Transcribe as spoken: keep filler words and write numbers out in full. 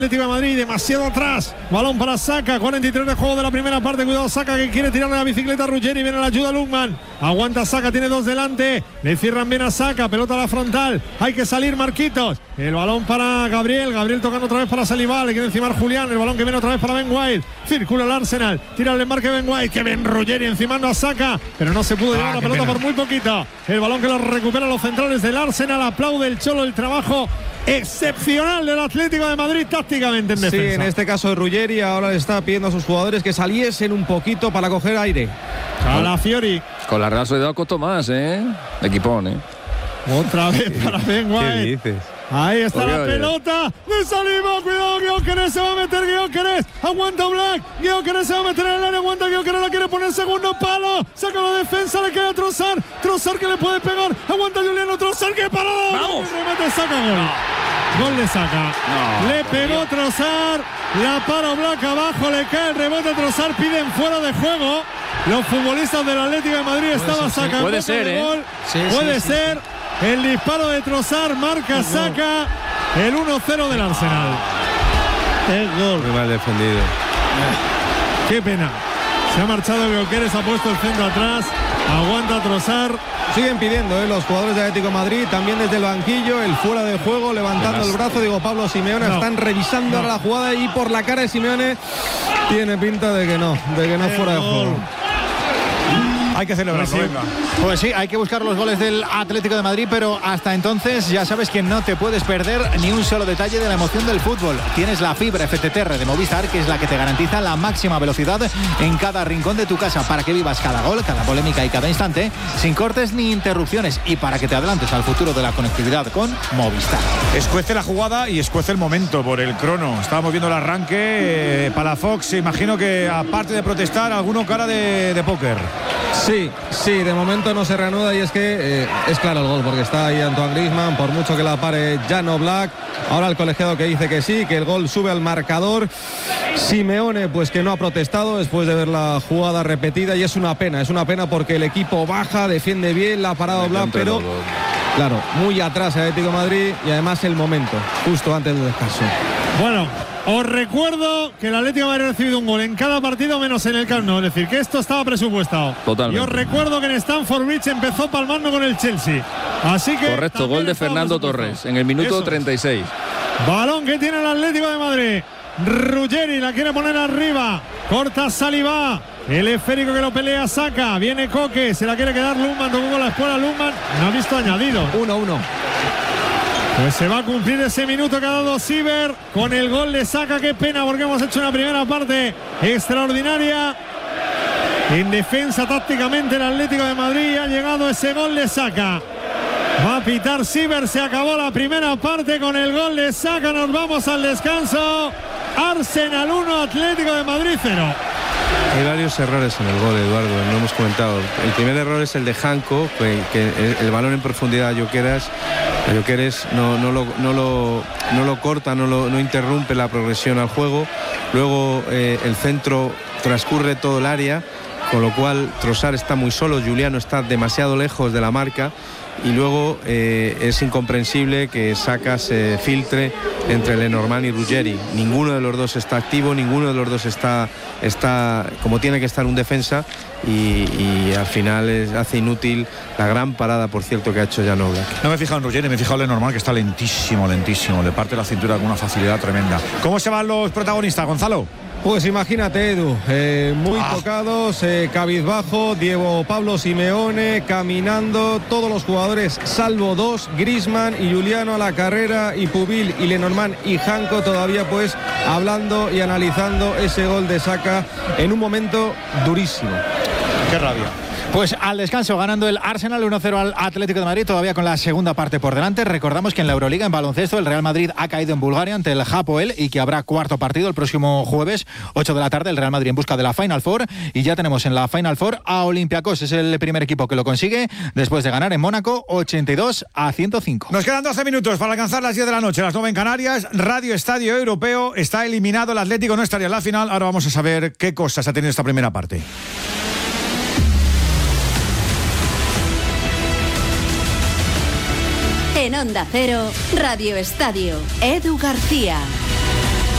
Atlético de Madrid, demasiado atrás. Balón para Saka, cuarenta y tres de juego de la primera parte. Cuidado Saka que quiere tirarle la bicicleta a Ruggeri. Viene la ayuda a Lukman. Aguanta Saka, tiene dos delante. Le cierran bien a Saka, pelota a la frontal. Hay que salir Marquitos. El balón para Gabriel. Gabriel tocando otra vez para Saliba. Le quiere encimar Julián. El balón que viene otra vez para Ben White. Circula el Arsenal. Tira el embarque Ben White. Que ven Ruggeri encimando a Saka. Pero no se pudo llevar ah, la pelota pena. por muy poquito. El balón que lo recupera los centrales del Arsenal. Aplaude el Cholo el trabajo excepcional del Atlético de Madrid tácticamente en defensa. Sí, en este caso Ruggeri ahora le está pidiendo a sus jugadores que saliesen un poquito para coger aire. Calafiori. Con la Real Sociedad costó más, ¿eh? Equipón, ¿eh? Otra vez para Ben White. ¿Qué dices? Ahí está oye, la oye. pelota de Saliba, cuidado, Gyökeres se va a meter, Gyökeres, aguanta Black, Gyökeres se va a meter en el área, aguanta Gyökeres, la quiere poner segundo palo, saca la defensa, le queda Trossard, Trossard que le puede pegar, aguanta Juliano Trossard, que parado, vamos, remate, saca gol, no. gol le saca, no, le pegó Trossard, la para Black abajo, le cae el rebote, Trossard piden fuera de juego, los futbolistas del Atlético de Madrid estaban sacando puede ser, de ¿eh? gol, sí, puede sí, ser. Sí. El disparo de Trossard marca, saca el uno cero del Arsenal. El gol. Muy mal defendido. Qué pena. Se ha marchado Gyökeres, ha puesto el centro atrás. Aguanta Trossard. Siguen pidiendo ¿eh? los jugadores de Atlético de Madrid, también desde el banquillo, el fuera de juego, levantando el brazo. Digo, Pablo Simeone, no. están revisando no. ahora la jugada y por la cara de Simeone tiene pinta de que no, de que no el fuera gol. de juego. Hay que celebrarlo, pues sí. venga. Pues sí, hay que buscar los goles del Atlético de Madrid, pero hasta entonces ya sabes que no te puedes perder ni un solo detalle de la emoción del fútbol. Tienes la fibra F T T R de Movistar, que es la que te garantiza la máxima velocidad en cada rincón de tu casa, para que vivas cada gol, cada polémica y cada instante, sin cortes ni interrupciones, y para que te adelantes al futuro de la conectividad con Movistar. Escuece la jugada y escuece el momento por el crono. Estábamos viendo el arranque. Eh, Palafox, imagino que aparte de protestar, alguno cara de, de póker. Sí, sí, de momento no se reanuda y es que eh, es claro el gol, porque está ahí Antoine Griezmann, por mucho que la pare Jan Oblak. Ahora el colegiado que dice que sí, que el gol sube al marcador. Simeone pues que no ha protestado después de ver la jugada repetida, y es una pena, es una pena porque el equipo baja, defiende bien, la ha parado Oblak, pero claro, muy atrás el Atlético de Madrid, y además el momento, justo antes del descanso. Bueno, os recuerdo que el Atlético de Madrid ha recibido un gol en cada partido menos en el Camp Nou, es decir, que esto estaba presupuestado. Totalmente. Y os recuerdo que en Stamford Bridge empezó palmando con el Chelsea. Así que correcto, gol de Fernando Torres en el minuto Eso. treinta y seis. Balón que tiene el Atlético de Madrid. Ruggeri la quiere poner arriba. Corta Saliba. El esférico que lo pelea Saka. Viene Coque, se la quiere quedar Lukman. Tocó con la espuela Lukman. No ha visto añadido. uno uno. Pues se va a cumplir ese minuto que ha dado Siver con el gol de Saka. Qué pena, porque hemos hecho una primera parte extraordinaria. En defensa tácticamente el Atlético de Madrid, ha llegado ese gol de Saka. Va a pitar Siver, se acabó la primera parte con el gol de Saka. Nos vamos al descanso. Arsenal uno, Atlético de Madrid cero. Hay varios errores en el gol, Eduardo, no hemos comentado. El primer error es el de Janko, que, que el, el balón en profundidad a Gyökeres, a Gyökeres no, no, lo, no, lo, no lo corta, no, lo, no interrumpe la progresión al juego. Luego eh, el centro transcurre todo el área, con lo cual Trossard está muy solo, Juliano está demasiado lejos de la marca. Y luego eh, es incomprensible que Saka se filtre entre Lenormand y Ruggeri. Ninguno de los dos está activo, ninguno de los dos está, está como tiene que estar un defensa, y, y al final es, hace inútil la gran parada, por cierto, que ha hecho Jan Oblak. No me he fijado en Ruggeri, me he fijado en Lenormand, que está lentísimo, lentísimo, le parte la cintura con una facilidad tremenda. ¿Cómo se van los protagonistas, Gonzalo? Pues imagínate, Edu, eh, muy ah. tocados, eh, cabizbajo, Diego Pablo Simeone caminando, todos los jugadores salvo dos, Griezmann y Juliano a la carrera, y Pubil y Lenormand y Janko todavía pues hablando y analizando ese gol de Saka en un momento durísimo. Qué rabia. Pues al descanso, ganando el Arsenal uno cero al Atlético de Madrid, todavía con la segunda parte por delante. Recordamos que en la Euroliga, en baloncesto, el Real Madrid ha caído en Bulgaria ante el Hapoel, y que habrá cuarto partido el próximo jueves, ocho de la tarde, el Real Madrid en busca de la Final Four. Y ya tenemos en la Final Four a Olympiacos, es el primer equipo que lo consigue, después de ganar en Mónaco ochenta y dos a ciento cinco. Nos quedan doce minutos para alcanzar las diez de la noche, las nueve en Canarias. Radio Estadio Europeo, está eliminado el Atlético, no estaría en la final. Ahora vamos a saber qué cosas ha tenido esta primera parte. En Onda Cero, Radio Estadio, Edu García.